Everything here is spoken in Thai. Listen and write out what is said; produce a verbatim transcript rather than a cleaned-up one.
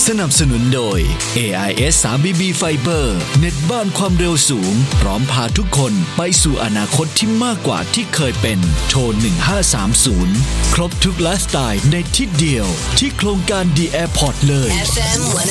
สนับสนุนโดย เอ ไอ เอส ทรี บี บี Fiber เน็ตบ้านความเร็วสูงพร้อมพาทุกคนไปสู่อนาคตที่มากกว่าที่เคยเป็นโทรหนึ่งห้าสามศูนย์ครบทุกไลฟ์สไตล์ในที่เดียวที่โครงการ The Airport เลย